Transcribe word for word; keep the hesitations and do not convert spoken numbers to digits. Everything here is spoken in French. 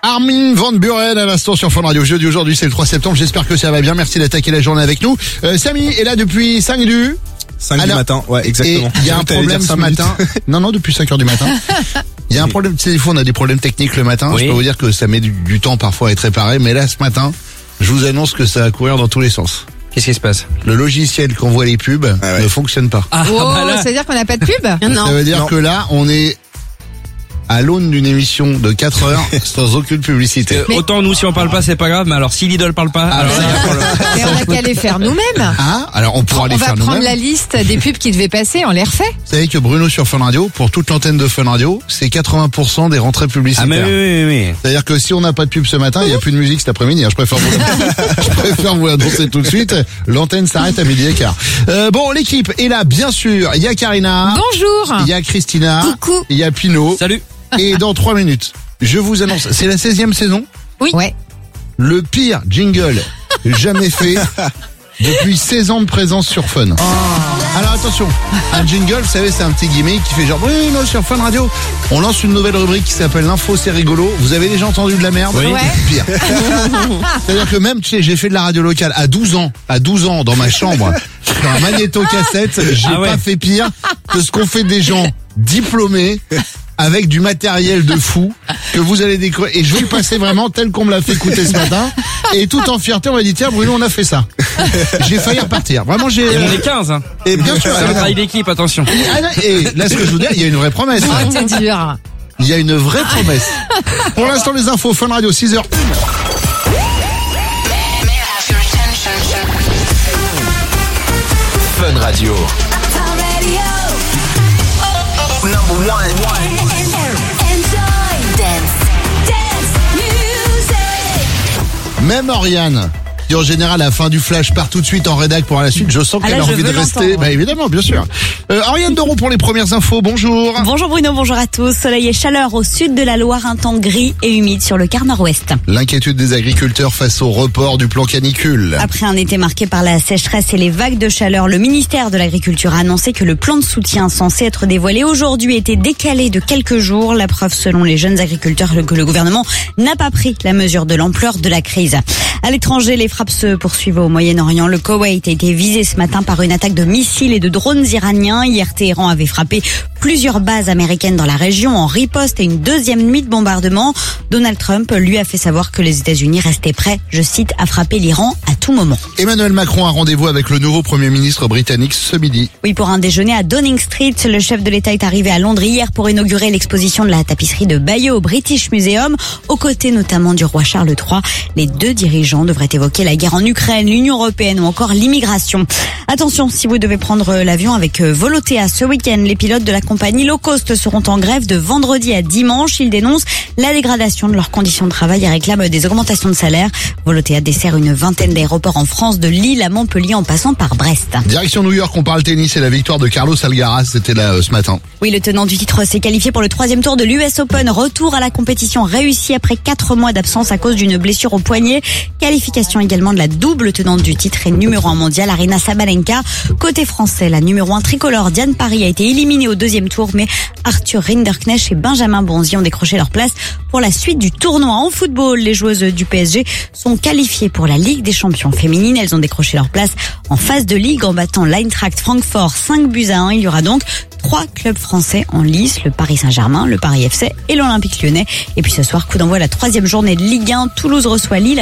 Armin van Buuren à l'instant sur Fun Radio. Jeudi aujourd'hui, c'est le trois septembre. J'espère que ça va bien. Merci d'attaquer la journée avec nous. Euh, Samy est là depuis cinq du... cinq du matin, ouais, exactement. Il y a un problème ce matin. Non, non, depuis cinq heures du matin. Il y a un problème, tu sais, des fois on a des problèmes techniques le matin. Oui. Je peux vous dire que ça met du, du temps parfois à être réparé. Mais là, ce matin, je vous annonce que ça va courir dans tous les sens. Qu'est-ce qui se passe? Le logiciel qu'on voit les pubs ah ouais. ne fonctionne pas. Ah, oh, bah là... ça veut dire qu'on n'a pas de pub? Non. Ça veut dire non. que là, on est à l'aune d'une émission de quatre heures sans aucune publicité. Euh, autant nous, si on parle pas, c'est pas grave, mais alors si Lidl parle pas, alors là, le... Mais on a qu'à les faire nous-mêmes. Ah, alors on pourra on les faire nous-mêmes. On va prendre la liste des pubs qui devaient passer, on les refait. Vous savez que Bruno sur Fun Radio, pour toute l'antenne de Fun Radio, c'est quatre-vingts pour cent des rentrées publicitaires. Ah mais oui, oui, oui. C'est-à-dire que si on n'a pas de pub ce matin, il n'y a plus de musique cet après-midi. Je préfère vous, je préfère vous l'annoncer tout de suite. L'antenne s'arrête à midi et quart. Euh, bon, l'équipe est là, bien sûr. Il y a Karina. Bonjour. Il y a Christina. Coucou. Il y a Pino. Salut. Et dans trois minutes, je vous annonce, c'est la seizième saison. Oui. Ouais. Le pire jingle jamais fait depuis seize ans de présence sur Fun. Oh. Alors attention, un jingle, vous savez, c'est un petit gimmick qui fait genre, oui, non, sur Fun Radio. On lance une nouvelle rubrique qui s'appelle l'info, c'est rigolo. Vous avez déjà entendu de la merde? Oui. Ouais. Pire. C'est-à-dire que même, tu sais, j'ai fait de la radio locale à douze ans, à douze ans, dans ma chambre, sur un magnéto-cassette, j'ai ah ouais. pas fait pire que ce qu'ont fait des gens diplômés avec du matériel de fou que vous allez découvrir. Et je vais le passer vraiment tel qu'on me l'a fait écouter ce matin. Et tout en fierté, on m'a dit, tiens Bruno, on a fait ça. J'ai failli repartir. Vraiment, j'ai... Et on est quinze, hein. Et bien sûr. C'est un travail d'équipe, attention. Et, et là, ce que je vous dis, il y a une vraie promesse. Oh, c'est dur. Il y a une vraie promesse. Pour l'instant, les infos, Fun Radio, six heures une. Fun Radio. Number one. Même Oriane, qui en général à la fin du flash part tout de suite en rédac pour la suite, je sens qu'elle ah là, a envie de rester. Bah évidemment, bien sûr. Euh, Oriane Deron pour les premières infos, bonjour. Bonjour Bruno, bonjour à tous. Soleil et chaleur au sud de la Loire, un temps gris et humide sur le quart nord-ouest. L'inquiétude des agriculteurs face au report du plan canicule. Après un été marqué par la sécheresse et les vagues de chaleur, le ministère de l'Agriculture a annoncé que le plan de soutien censé être dévoilé aujourd'hui était décalé de quelques jours. La preuve, selon les jeunes agriculteurs, que le gouvernement n'a pas pris la mesure de l'ampleur de la crise. À l'étranger, les frappes se poursuivent au Moyen-Orient. Le Koweït a été visé ce matin par une attaque de missiles et de drones iraniens. Hier, Téhéran avait frappé plusieurs bases américaines dans la région en riposte à une deuxième nuit de bombardement. Donald Trump lui a fait savoir que les États-Unis restaient prêts, je cite, à frapper l'Iran à tout moment. Emmanuel Macron a rendez-vous avec le nouveau Premier ministre britannique ce midi. Oui, pour un déjeuner à Downing Street. Le chef de l'État est arrivé à Londres hier pour inaugurer l'exposition de la tapisserie de Bayeux au British Museum, aux côtés notamment du roi Charles trois. Les deux dirigeants devraient évoquer la guerre en Ukraine, l'Union européenne ou encore l'immigration. Attention, si vous devez prendre l'avion avec Volotea ce week-end, les pilotes de la compagnie low cost seront en grève de vendredi à dimanche. Ils dénoncent la dégradation de leurs conditions de travail et réclament des augmentations de salaire. Volotea dessert une vingtaine d'aéroports en France, de Lille à Montpellier en passant par Brest. Direction New York, on parle tennis et la victoire de Carlos Alcaraz, c'était là euh, ce matin. Oui, le tenant du titre s'est qualifié pour le troisième tour de l'U S Open. Retour à la compétition réussi après quatre mois d'absence à cause d'une blessure au poignet. Qualification également de la double tenante du titre et numéro un mondial, Aryna Sabalenka. Côté français, la numéro un tricolore Diane Parry a été éliminée au deuxième tour, mais Arthur Rinderknecht et Benjamin Bonzi ont décroché leur place pour la suite du tournoi. En football, les joueuses du P S G sont qualifiées pour la Ligue des champions féminines. Elles ont décroché leur place en phase de ligue en battant l'Eintracht Francfort cinq buts à un. Il y aura donc trois clubs français en lice, le Paris Saint-Germain, le Paris F C et l'Olympique Lyonnais. Et puis ce soir, coup d'envoi à la troisième journée de Ligue un. Toulouse reçoit Lille.